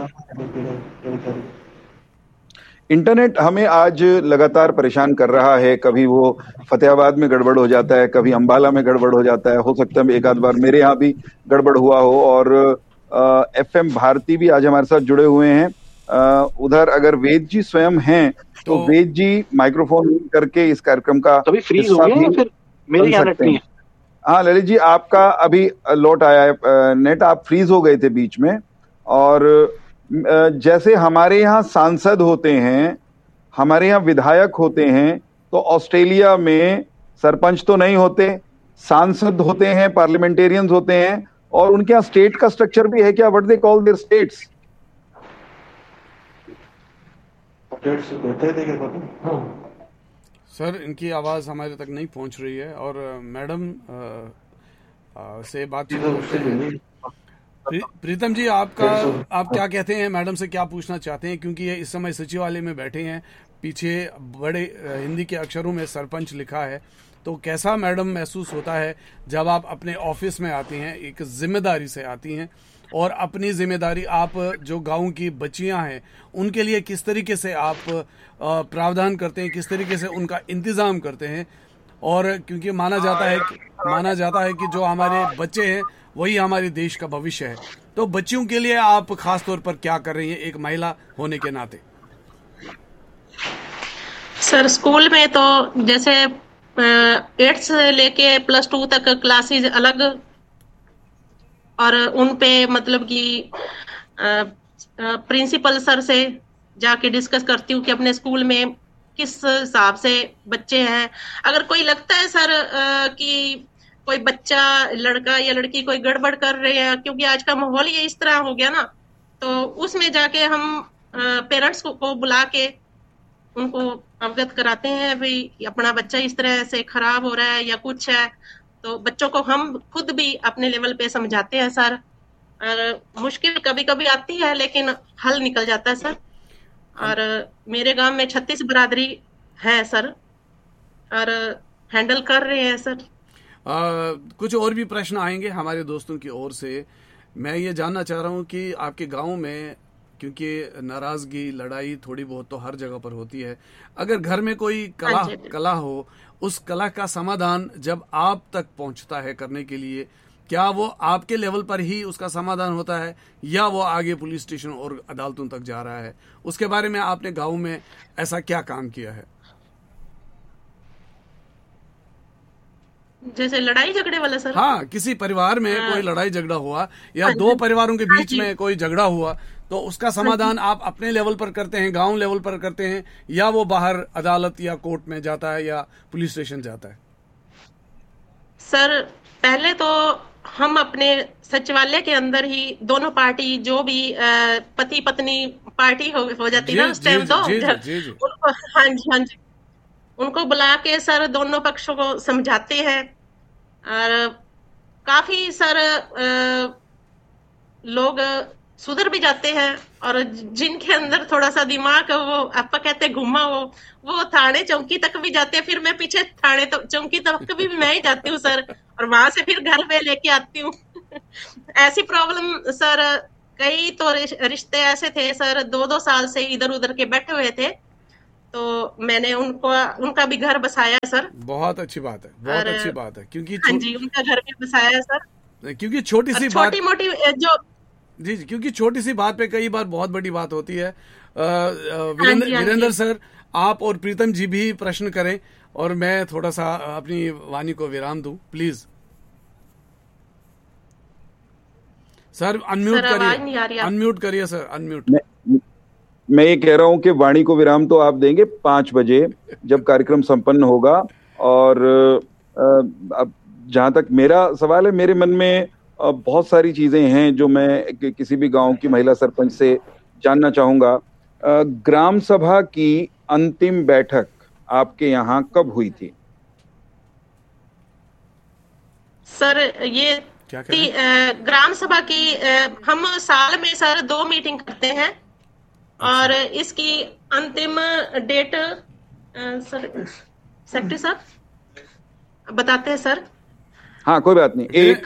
इंटरनेट हमें आज लगातार परेशान कर रहा है। कभी वो फतेहाबाद में गड़बड़ हो जाता है, कभी अंबाला में गड़बड़ हो जाता है। हो सकता है एक आध बार मेरे यहाँ भी गड़बड़ हुआ हो। और FM भारती भी आज हमारे साथ जुड़े हुए हैं। उधर अगर वेद जी स्वयं हैं तो वेद जी माइक्रोफोन करके इस कार्यक्रम का फ्रीज हो गया, फिर मेरे यहाँ नेट नहीं है। हाँ ललित जी, आपका अभी लौट आया है नेट, आप फ्रीज हो गए थे बीच में। और जैसे हमारे यहाँ सांसद होते हैं, हमारे यहाँ विधायक होते हैं, तो ऑस्ट्रेलिया में सरपंच तो नहीं होते, सांसद होते हैं, पार्लियामेंटेरियंस होते हैं। और उनके यहाँ स्टेट का स्ट्रक्चर भी है क्या? What they call there states? Sir इनकी आवाज हमारे तक नहीं पहुंच रही है और मैडम से बातचीत करते हैं। प्रीतम जी, आप क्या कहते हैं? मैडम से क्या पूछना चाहते हैं? क्योंकि ये इस समय सचिवालय में बैठे हैं, पीछे बड़े हिंदी के अक्षरों में सरपंच लिखा है। तो कैसा मैडम महसूस होता है जब आप अपने ऑफिस में आती हैं, एक जिम्मेदारी से आती हैं, और अपनी जिम्मेदारी आप जो गांव की बच्चियां हैं उनके लिए किस तरीके से आप प्रावधान करते हैं, किस तरीके से उनका इंतजाम करते हैं? और क्योंकि माना जाता है कि जो हमारे बच्चे हैं वही हमारे देश का भविष्य है, तो बच्चियों के लिए आप खास तौर पर क्या कर रही हैं एक महिला होने के नाते? सर स्कूल में तो जैसे 8th से लेके +2 तक क्लासेज अलग, और उन पे मतलब कि प्रिंसिपल सर से जाके डिस्कस करती हूँ कि अपने स्कूल में किस हिसाब से बच्चे हैं। अगर कोई लगता है सर कि कोई बच्चा, लड़का या लड़की कोई गड़बड़ कर रहे हैं, क्योंकि आज का माहौल ये इस तरह हो गया ना, तो उसमें जाके हम पेरेंट्स को बुला के उनको अवगत कराते हैं भाई अपना बच्चा इस तरह से खराब हो रहा है या कुछ है। तो बच्चों को हम खुद भी अपने लेवल पे समझाते हैं सर। और मुश्किल कभी कभी आती है लेकिन हल निकल जाता है सर। और मेरे गांव में 36 बिरादरी है सर, और हैंडल कर रहे हैं सर। कुछ और भी प्रश्न आएंगे हमारे दोस्तों की ओर से। मैं ये जानना चाह रहा हूँ कि आपके गांव में, क्योंकि नाराजगी, लड़ाई थोड़ी बहुत तो हर जगह पर होती है, अगर घर में कोई कला हो, उस कला का समाधान जब आप तक पहुंचता है करने के लिए, क्या वो आपके लेवल पर ही उसका समाधान होता है या वो आगे पुलिस स्टेशन और अदालतों तक जा रहा है? उसके बारे में आपने गांव में ऐसा क्या काम किया है? जैसे लड़ाई झगड़े वाला सर? हाँ, किसी परिवार में कोई लड़ाई झगड़ा हुआ या दो परिवारों के बीच में कोई झगड़ा हुआ, तो उसका समाधान आप अपने लेवल पर करते हैं, गांव लेवल पर करते हैं, या वो बाहर अदालत या कोर्ट में जाता है या पुलिस स्टेशन जाता है? सर पहले तो हम अपने सचिवालय के अंदर ही दोनों पार्टी, जो भी पति पत्नी पार्टी हो जाती है ना उस टाइम, तो हाँ जी उनको बुला के सर दोनों पक्षों को समझाते हैं। और काफी सर लोग सुधर भी जाते हैं, और जिनके अंदर थोड़ा सा दिमाग वो आपका कहते हैं घुमा, वो थाने चौकी तक भी जाते हैं, फिर मैं पीछे थाने चौकी तक भी मैं ही जाती हूँ सर, और वहां से फिर घर में लेके आती हूँ। ऐसी प्रॉब्लम सर, कई तो रिश्ते ऐसे थे सर, 2-2 साल से इधर उधर के बैठे हुए थे, तो मैंने उनका भी घर बसाया सर। बहुत अच्छी बात है, बहुत अच्छी बात है, क्योंकि हाँ जी, उनका घर भी बसाया सर, क्योंकि छोटी सी बात, छोटी मोटी जो जी, क्योंकि छोटी सी बात पे कई बार बहुत बड़ी बात होती है। वीरेंद्र सर, आप और प्रीतम जी भी प्रश्न करें और मैं थोड़ा सा अपनी वाणी को विराम दूं, प्लीज। सर अनम्यूट करिए, अनम्यूट करिए सर, अनम्यूट। मैं ये कह रहा हूं कि वाणी को विराम तो आप देंगे 5 बजे जब कार्यक्रम संपन्न होगा, और अब जहां तक मेरा सवाल है, मेरे मन में बहुत सारी चीजें हैं जो मैं किसी भी गांव की महिला सरपंच से जानना चाहूंगा। ग्राम सभा की अंतिम बैठक आपके यहाँ कब हुई थी? सर ये ग्राम सभा की हम साल में सर 2 मीटिंग करते हैं, और इसकी अंतिम डेट सर सेक्रेटरी साहब बताते हैं सर। हाँ, कोई बात नहीं।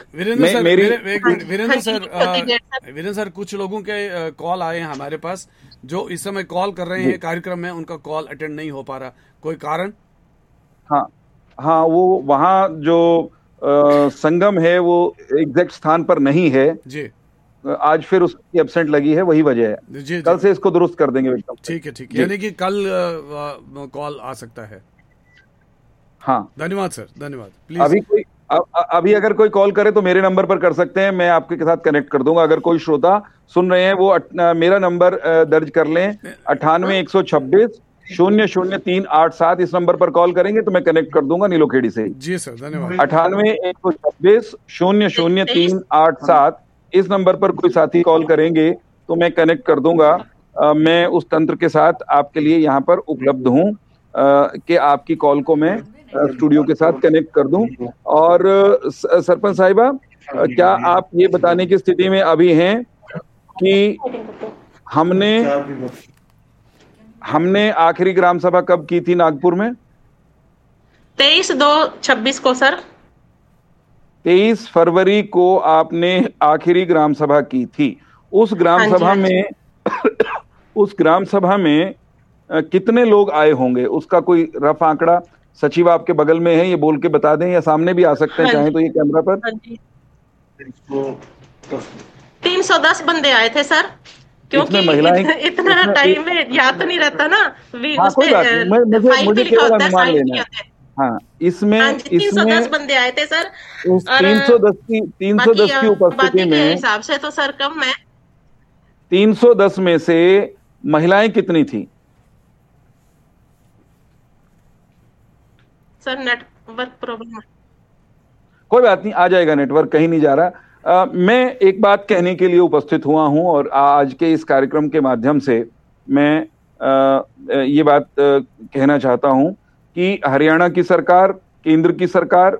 वीरेंद्र सर, कुछ लोगों के कॉल आए हैं हमारे पास जो इस समय कॉल कर रहे हैं कार्यक्रम में, उनका कॉल अटेंड नहीं हो पा रहा, कोई कारण? हाँ, वो वहाँ जो संगम है वो एग्जैक्ट स्थान पर नहीं है जी, आज फिर उसकी एब्सेंट लगी है, वही वजह है जी, कल से इसको दुरुस्त कर देंगे। ठीक है, यानी कि कल कॉल आ सकता है। हाँ, धन्यवाद सर, धन्यवाद। प्लीज अभी अगर कोई कॉल करे तो मेरे नंबर पर कर सकते हैं, मैं आपके साथ कनेक्ट कर दूंगा। अगर कोई श्रोता सुन रहे हैं वो मेरा नंबर दर्ज कर लें, 98 126 00387, इस नंबर पर कॉल करेंगे तो मैं कनेक्ट कर दूंगा नीलोखेड़ी से। जी सर, धन्यवाद। 98 126 00387, इस नंबर पर कोई साथी कॉल करेंगे तो मैं कनेक्ट कर दूंगा। मैं उस तंत्र के साथ आपके लिए यहाँ पर उपलब्ध हूँ कि आपकी कॉल को मैं स्टूडियो के साथ कनेक्ट कर दूं। और सरपंच साहिबा, क्या आप ये बताने की स्थिति में अभी हैं कि हमने आखिरी ग्राम सभा कब की थी नागपुर में? 23/2/26 को सर। 23 फरवरी को आपने आखिरी ग्राम सभा की थी। उस ग्राम सभा में कितने लोग आए होंगे, उसका कोई रफ आंकड़ा? सचिव आपके बगल में है, ये बोल के बता दें, या सामने भी आ सकते हैं चाहे तो ये कैमरा पर। 310 बंदे आए थे सर, क्योंकि इतना टाइम में याद तो नहीं रहता ना। हाँ, कोई बात नहीं, मुझे केवल अनुमान लेना है। हाँ, इसमें 310 बंदे आए थे सर। 310 की उपस्थिति में हिसाब से तो सर कम है। 310 में से महिलाएं कितनी थी? सर नेटवर्क प्रॉब्लम है। कोई बात नहीं, आ जाएगा, नेटवर्क कहीं नहीं जा रहा। मैं एक बात कहने के लिए उपस्थित हुआ हूं, और आज के इस कार्यक्रम के माध्यम से मैं ये बात कहना चाहता हूं कि हरियाणा की सरकार, केंद्र की सरकार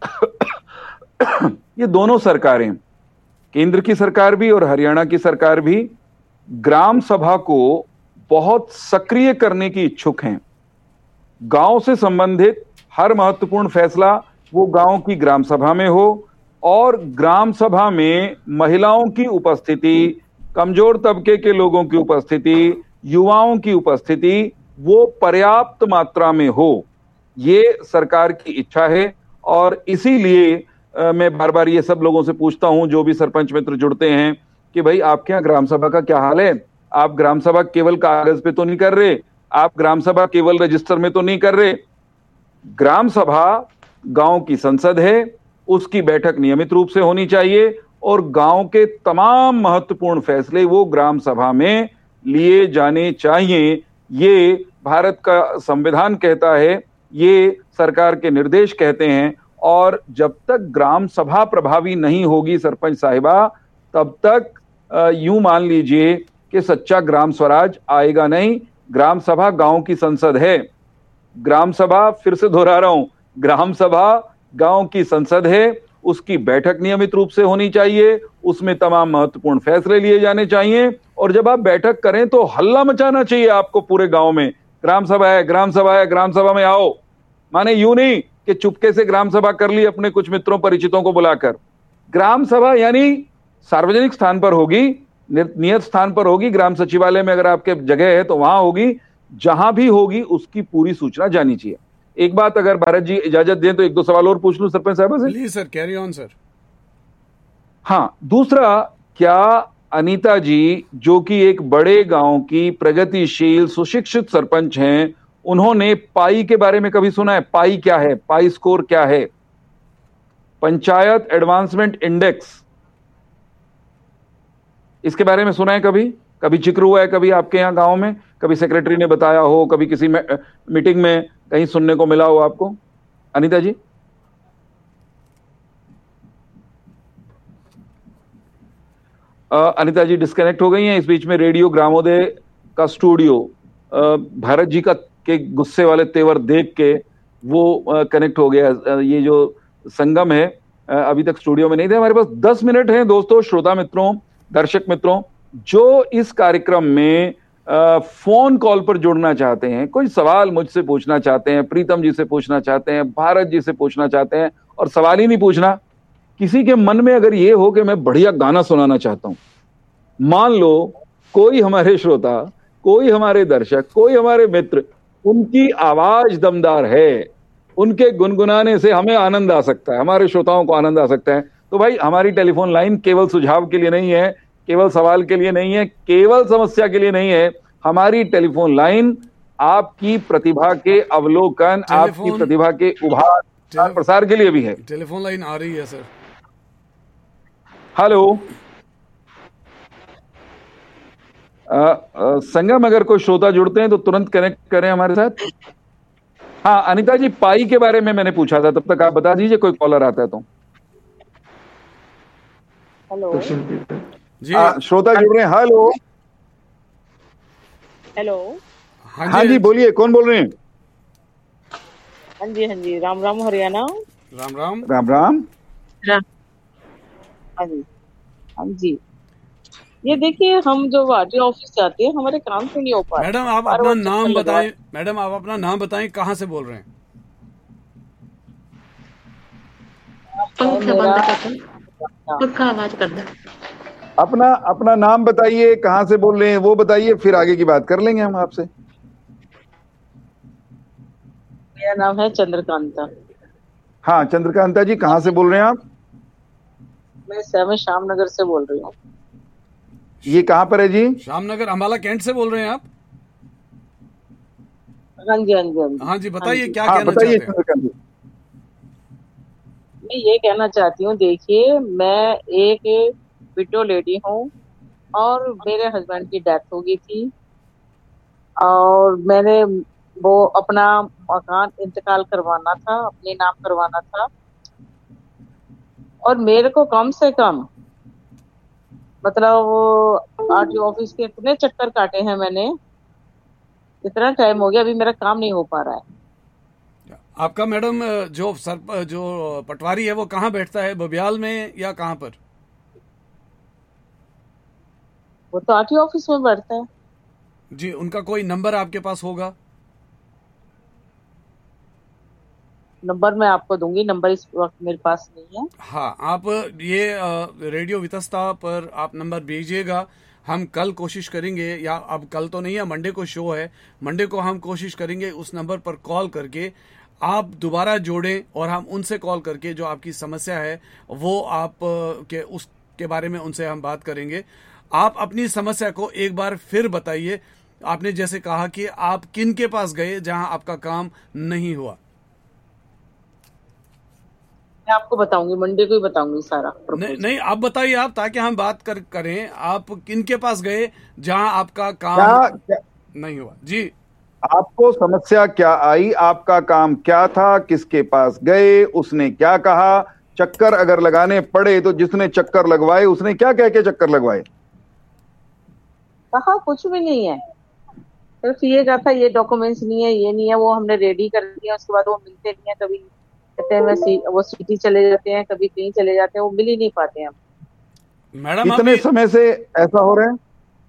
ये दोनों सरकारें, केंद्र की सरकार भी और हरियाणा की सरकार भी, ग्राम सभा को बहुत सक्रिय करने की इच्छुक हैं। गांव से संबंधित हर महत्वपूर्ण फैसला वो गांव की ग्राम सभा में हो, और ग्राम सभा में महिलाओं की उपस्थिति, कमजोर तबके के लोगों की उपस्थिति, युवाओं की उपस्थिति वो पर्याप्त मात्रा में हो, ये सरकार की इच्छा है। और इसीलिए मैं बार बार ये सब लोगों से पूछता हूं, जो भी सरपंच मित्र जुड़ते हैं, कि भाई आपके यहाँ ग्राम सभा का क्या हाल है? आप ग्राम सभा केवल कागज पे तो नहीं कर रहे, आप ग्राम सभा केवल रजिस्टर में तो नहीं कर रहे। ग्राम सभा गांव की संसद है, उसकी बैठक नियमित रूप से होनी चाहिए, और गांव के तमाम महत्वपूर्ण फैसले वो ग्राम सभा में लिए जाने चाहिए। ये भारत का संविधान कहता है, ये सरकार के निर्देश कहते हैं। और जब तक ग्राम सभा प्रभावी नहीं होगी सरपंच साहिबा, तब तक यूं मान लीजिए कि सच्चा ग्राम स्वराज आएगा नहीं। ग्राम सभा गांव की संसद है। ग्राम सभा, फिर से दोहरा रहा हूं, ग्राम सभा गांव की संसद है, उसकी बैठक नियमित रूप से होनी चाहिए, उसमें तमाम महत्वपूर्ण फैसले लिए जाने चाहिए, और जब आप बैठक करें तो हल्ला मचाना चाहिए आपको पूरे गांव में, ग्राम सभा है, ग्राम सभा है, ग्राम सभा में आओ। माने यूं नहीं कि चुपके से ग्राम सभा कर ली अपने कुछ मित्रों परिचितों को बुलाकर। ग्राम सभा यानी सार्वजनिक स्थान पर होगी, नियत स्थान पर होगी, ग्राम सचिवालय में अगर आपके जगह है तो वहां होगी, जहां भी होगी उसकी पूरी सूचना जानी चाहिए। एक बात अगर भारत जी इजाजत दें तो एक दो सवाल और पूछ लूं सरपंच साहब से। Please sir, carry on sir. हाँ, दूसरा, क्या अनीता जी जो कि एक बड़े गांव की प्रगतिशील सुशिक्षित सरपंच हैं, उन्होंने पाई के बारे में कभी सुना है? पाई क्या है? पाई स्कोर क्या है? पंचायत एडवांसमेंट इंडेक्स, इसके बारे में सुना है कभी? कभी जिक्र हुआ है कभी आपके यहां गांव में? कभी सेक्रेटरी ने बताया हो, कभी किसी मीटिंग में कहीं सुनने को मिला हो आपको? अनीता जी? अनीता जी डिस्कनेक्ट हो गई हैं। इस बीच में रेडियो ग्रामोदय का स्टूडियो भारत जी का के गुस्से वाले तेवर देख के वो कनेक्ट हो गया। ये जो संगम है अभी तक स्टूडियो में नहीं थे। हमारे पास 10 मिनट हैं दोस्तों, श्रोता मित्रों, दर्शक मित्रों, जो इस कार्यक्रम में फोन कॉल पर जुड़ना चाहते हैं, कोई सवाल मुझसे पूछना चाहते हैं, प्रीतम जी से पूछना चाहते हैं, भारत जी से पूछना चाहते हैं, और सवाल ही नहीं पूछना, किसी के मन में अगर ये हो कि मैं बढ़िया गाना सुनाना चाहता हूं, मान लो कोई हमारे श्रोता, कोई हमारे दर्शक, कोई हमारे मित्र, उनकी आवाज दमदार है, उनके गुनगुनाने से हमें आनंद आ सकता है, हमारे श्रोताओं को आनंद आ सकता है, तो भाई हमारी टेलीफोन लाइन केवल सुझाव के लिए नहीं है, केवल सवाल के लिए नहीं है, केवल समस्या के लिए नहीं है। हमारी टेलीफोन लाइन आपकी प्रतिभा के अवलोकन, आपकी प्रतिभा के उभार प्रसार के लिए भी है। टेलीफोन लाइन आ रही है सर। हेलो, संगम, अगर कोई श्रोता जुड़ते हैं तो तुरंत कनेक्ट करें हमारे साथ। हाँ अनीता जी, पाई के बारे में मैंने पूछा था, तब तक आप बता दीजिए, कोई कॉलर आता है तो। हेलो जी, श्रोता जुड़ रहे हैं। हेलो हेलो, हाँ जी बोलिए, कौन बोल रहे हैं? हाँ जी, राम राम हरियाणा। राम राम। राम राम। हाँ जी, ये देखिए, हम जो आरटीओ ऑफिस जाते हैं, हमारे काम से नहीं हो पा रहा। मैडम आप अपना नाम बताएं। मैडम आप अपना नाम बताएं, कहाँ से बोल रहे हैं? आवाज कर दे। अपना नाम बताइए, कहाँ से बोल रहे हैं वो बताइए, फिर आगे की बात कर लेंगे हम आपसे। मेरा नाम है चंद्रकांता। हाँ चंद्रकांता जी, कहाँ से बोल रहे हैं आप? मैं श्यामनगर से बोल रही हूँ। ये कहाँ पर है जी? श्यामनगर, अम्बाला कैंट से बोल रहे हैं आप? हाँ जी। हाँ जी, बताइए क्या कहना चाहते हैं? मैं ये कहना चाहती हूँ, देखिए, मैं एक विडो लेडी हूँ और मेरे हस्बैंड की डेथ हो गई थी, और मैंने वो अपना मकान इंतकाल करवाना था, अपने नाम करवाना था, और मेरे को कम से कम मतलब आरटीओ ऑफिस के इतने चक्कर काटे हैं मैंने, इतना टाइम हो गया, अभी मेरा काम नहीं हो पा रहा है। आपका मैडम जो पटवारी है वो कहाँ बैठता है, बबियाल में या कहाँ पर? वो तो आरटीओ ऑफिस में बैठता है जी। उनका कोई नंबर आपके पास होगा? नंबर मैं आपको दूंगी, नंबर इस वक्त मेरे पास नहीं है। हाँ, आप ये रेडियो वितस्ता पर आप नंबर भेजिएगा, हम कल कोशिश करेंगे, या अब कल तो नहीं है, मंडे को शो है, मंडे को हम कोशिश करेंगे उस नंबर पर कॉल करके आप दोबारा जोड़ें, और हम उनसे कॉल करके जो आपकी समस्या है वो आप के उसके बारे में उनसे हम बात करेंगे। आप अपनी समस्या को एक बार फिर बताइए। आपने जैसे कहा कि आप किन के पास गए जहां आपका काम नहीं हुआ? मैं आपको बताऊंगी, मंडे को ही बताऊंगी सारा। नहीं, आप बताइए आप, ताकि हम बात करें। आप किन के पास गए जहां आपका काम नहीं हुआ? जी, आपको समस्या क्या आई, आपका काम क्या था, किसके पास गए, उसने क्या कहा, चक्कर अगर लगाने पड़े तो जिसने चक्कर लगवाए उसने क्या कह के चक्कर लगवाए? कहा कुछ भी नहीं है, सिर्फ ये कहा था ये डॉक्यूमेंट्स नहीं है, ये नहीं है, वो हमने रेडी कर दिया, उसके बाद वो मिलते नहीं है कभी, कहते हैं वो सिटी चले जाते हैं, कभी कहीं चले जाते हैं, वो मिल ही नहीं पाते हैं। मैडम कितने समय से ऐसा हो रहा है?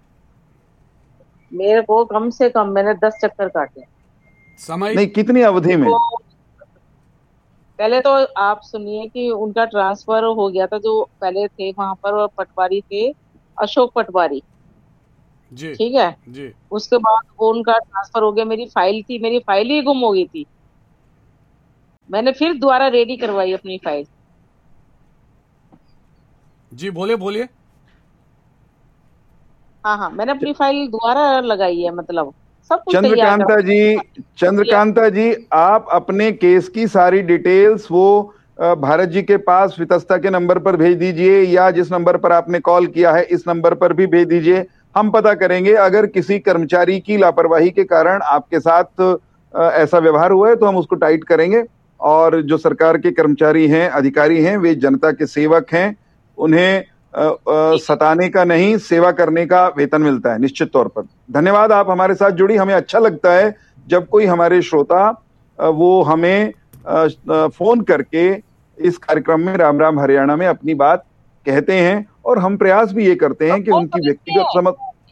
मेरे को कम से कम मैंने 10 चक्कर काटे। समय नहीं, कितनी अवधि में? पहले तो आप सुनिए कि उनका ट्रांसफर हो गया था, जो पहले थे वहां पर पटवारी थे, अशोक पटवारी जी, ठीक है जी। उसके बाद वो उनका ट्रांसफर हो गया, मेरी फाइल ही गुम हो गई थी। मैंने फिर दोबारा रेडी करवाई अपनी फाइल। जी बोलिए। हाँ, मैंने अपनी फाइल दोबारा लगाई है, मतलब सब कुछ। चंद्रकांता जी, आप अपने केस की सारी डिटेल्स वो भारत जी के पास वितस्ता के नंबर पर भेज दीजिए, या जिस नंबर पर आपने कॉल किया है इस नंबर पर भी भेज दीजिए। हम पता करेंगे, अगर किसी कर्मचारी की लापरवाही के कारण आपके साथ ऐसा व्यवहार हुआ है तो हम उसको टाइट करेंगे। और जो सरकार के कर्मचारी हैं, अधिकारी हैं, वे जनता के सेवक हैं, उन्हें सताने का नहीं, सेवा करने का वेतन मिलता है निश्चित तौर पर। धन्यवाद, आप हमारे साथ जुड़ी। हमें अच्छा लगता है जब कोई हमारे श्रोता वो हमें फोन करके इस कार्यक्रम में राम राम हरियाणा में अपनी बात कहते हैं, और हम प्रयास भी ये करते हैं कि उनकी व्यक्तिगत समझ।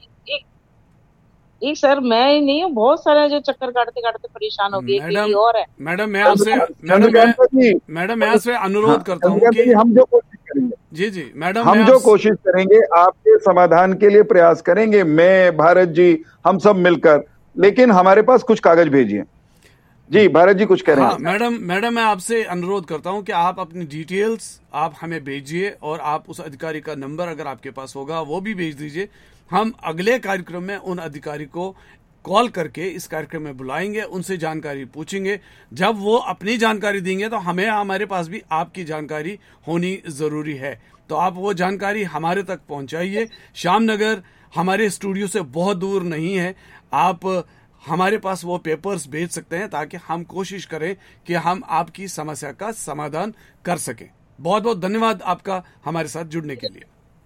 एक सर मैं ही नहीं हूँ, बहुत सारे जो चक्कर काटते काटते परेशान हो गए। और है मैडम, मैं आपसे अनुरोध करता हूँ कि हम जो कोशिश करेंगे, जी मैडम, हम जो कोशिश करेंगे आपके समाधान के लिए प्रयास करेंगे, मैं, भारत जी, हम सब मिलकर। लेकिन हमारे पास कुछ कागज भेजिए। जी भारत जी कुछ कह रहे हैं। हाँ, मैडम मैं आपसे अनुरोध करता हूँ कि आप अपनी डिटेल्स आप हमें भेजिए, और आप उस अधिकारी का नंबर अगर आपके पास होगा वो भी भेज दीजिए। हम अगले कार्यक्रम में उन अधिकारी को कॉल करके इस कार्यक्रम में बुलाएंगे, उनसे जानकारी पूछेंगे। जब वो अपनी जानकारी देंगे तो हमारे पास भी आपकी जानकारी होनी जरूरी है। तो आप वो जानकारी हमारे तक पहुंचाइए। श्यामनगर हमारे स्टूडियो से बहुत दूर नहीं है, आप हमारे पास वो पेपर्स भेज सकते हैं ताकि हम कोशिश करें कि हम आपकी समस्या का समाधान कर सकें। बहुत बहुत धन्यवाद आपका हमारे साथ जुड़ने के लिए।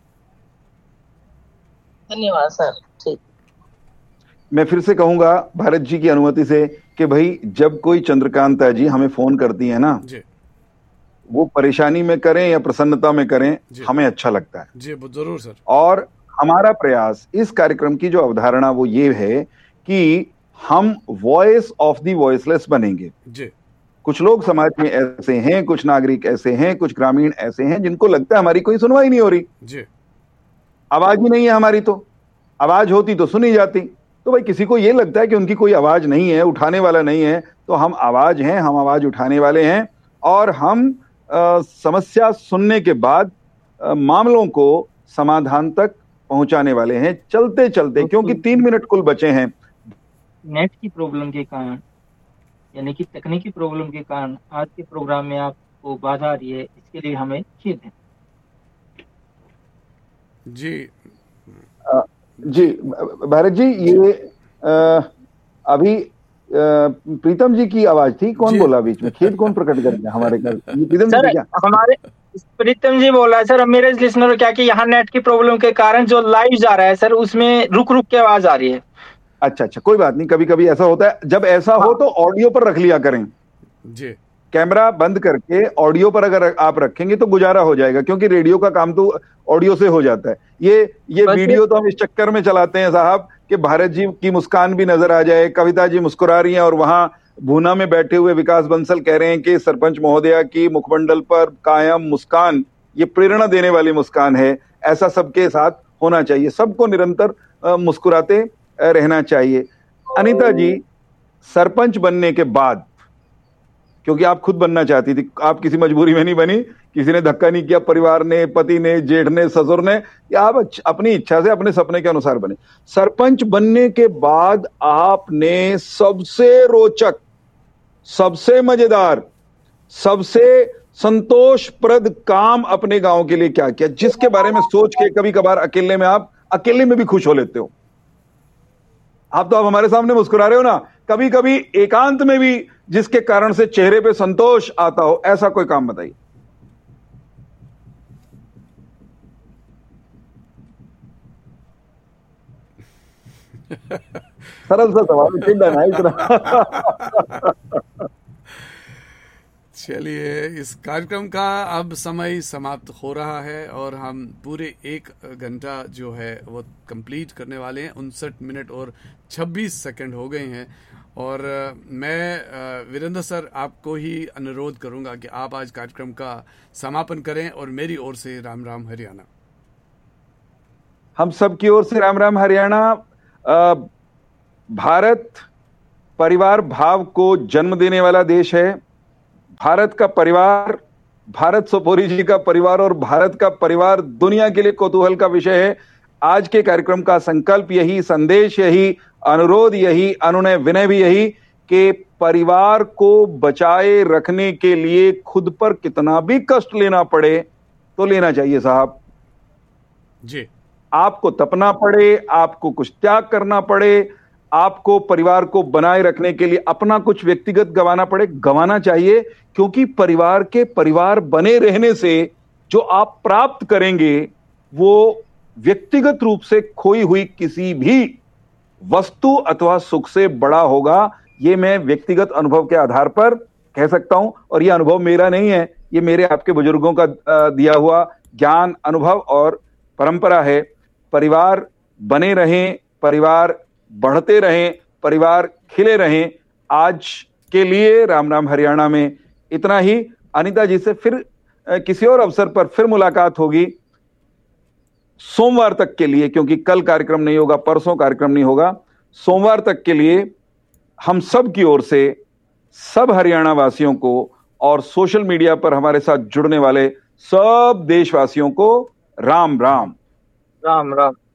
धन्यवाद सर। ठीक, मैं फिर से कहूंगा भारत जी की अनुमति से कि भाई जब कोई चंद्रकांता जी हमें फोन करती है ना जी, वो परेशानी में करें या प्रसन्नता में करें, हमें अच्छा लगता है जी, जरूर सर। और हमारा प्रयास इस कार्यक्रम की जो अवधारणा वो ये है कि हम वॉइस ऑफ द वॉइसलेस बनेंगे जी। कुछ लोग समाज में ऐसे हैं, कुछ नागरिक ऐसे हैं, कुछ ग्रामीण ऐसे हैं जिनको लगता है हमारी कोई सुनवाई नहीं हो रही जी, आवाज ही नहीं है हमारी, तो आवाज होती तो सुनी जाती। तो भाई किसी को ये लगता है कि उनकी कोई आवाज नहीं है, उठाने वाला नहीं है, तो हम आवाज हैं, हम आवाज उठाने वाले हैं, और हम समस्या सुनने के बाद मामलों को समाधान तक पहुंचाने वाले हैं चलते चलते, क्योंकि 3 मिनट कुल बचे हैं। नेट की प्रॉब्लम के कारण, यानी कि तकनीकी प्रॉब्लम के कारण आज के प्रोग्राम में आपको बाधा आ रही है, इसके लिए हमें खेद है जी। जी भारत जी, ये अभी प्रीतम जी की आवाज थी, कौन बोला बीच में? खेद कौन प्रकट करेगा हमारे घर? प्रीतम जी क्या? हमारे प्रीतम जी बोल रहा है सर। मेरे लिसनर क्या कि यहाँ नेट की प्रॉब्लम के कारण जो लाइव जा रहा है सर, उसमें रुक रुक के आवाज आ रही है। अच्छा, कोई बात नहीं, कभी कभी ऐसा होता है। जब ऐसा हो तो ऑडियो पर रख लिया करें जी, कैमरा बंद करके ऑडियो पर अगर आप रखेंगे तो गुजारा हो जाएगा, क्योंकि रेडियो का काम तो ऑडियो से हो जाता है। ये वीडियो तो हम इस चक्कर में चलाते हैं साहब कि भारत जी की मुस्कान भी नजर आ जाए, कविता जी मुस्कुरा रही हैं, और वहां भूना में बैठे हुए विकास बंसल कह रहे हैं कि सरपंच महोदया की मुखमंडल पर कायम मुस्कान, ये प्रेरणा देने वाली मुस्कान है। ऐसा सबके साथ होना चाहिए, सबको निरंतर मुस्कुराते रहना चाहिए। अनीता जी, सरपंच बनने के बाद, क्योंकि आप खुद बनना चाहती थी, आप किसी मजबूरी में नहीं बनी, किसी ने धक्का नहीं किया, परिवार ने, पति ने, जेठ ने, ससुर ने, या आप अपनी इच्छा से अपने सपने के अनुसार बने। सरपंच बनने के बाद आपने सबसे रोचक, सबसे मजेदार, सबसे संतोषप्रद काम अपने गांव के लिए क्या किया, जिसके बारे में सोच के कभी कभार अकेले में भी खुश हो लेते हो? आप तो अब हमारे सामने मुस्कुरा रहे हो ना, कभी कभी एकांत में भी जिसके कारण से चेहरे पे संतोष आता हो, ऐसा कोई काम बताइए। सरल सा सवाल, चिंता ना इतना। चलिए, इस कार्यक्रम का अब समय समाप्त हो रहा है और हम पूरे 1 घंटा जो है वो कंप्लीट करने वाले हैं। 59 मिनट और 26 सेकंड हो गए हैं और मैं वीरेंद्र सर आपको ही अनुरोध करूंगा कि आप आज कार्यक्रम का समापन करें और मेरी ओर से राम राम हरियाणा। हम सब की ओर से राम राम हरियाणा। भारत परिवार भाव को जन्म देने वाला देश है। भारत का परिवार, भारत सोपोरी जी का परिवार और भारत का परिवार दुनिया के लिए कौतूहल का विषय है। आज के कार्यक्रम का संकल्प यही, संदेश यही, अनुरोध यही, अनुनय विनय भी यही कि परिवार को बचाए रखने के लिए खुद पर कितना भी कष्ट लेना पड़े तो लेना चाहिए साहब जी। आपको तपना पड़े, आपको कुछ त्याग करना पड़े, आपको परिवार को बनाए रखने के लिए अपना कुछ व्यक्तिगत गंवाना पड़े, गंवाना चाहिए, क्योंकि परिवार के परिवार बने रहने से जो आप प्राप्त करेंगे वो व्यक्तिगत रूप से खोई हुई किसी भी वस्तु अथवा सुख से बड़ा होगा। ये मैं व्यक्तिगत अनुभव के आधार पर कह सकता हूं और ये अनुभव मेरा नहीं है, ये मेरे आपके बुजुर्गों का दिया हुआ ज्ञान, अनुभव और परंपरा है। परिवार बने रहें, परिवार बढ़ते रहें, परिवार खिले रहें। आज के लिए राम राम हरियाणा में इतना ही। अनीता जी से फिर किसी और अवसर पर फिर मुलाकात होगी सोमवार तक के लिए, क्योंकि कल कार्यक्रम नहीं होगा, परसों कार्यक्रम नहीं होगा। सोमवार तक के लिए हम सब की ओर से सब हरियाणा वासियों को और सोशल मीडिया पर हमारे साथ जुड़ने वाले सब देशवासियों को राम राम। राम राम।